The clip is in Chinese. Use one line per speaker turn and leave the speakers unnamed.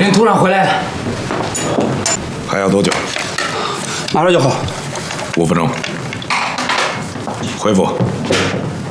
林突然回来了，
还要多久？
马上就好。
5分钟。恢复。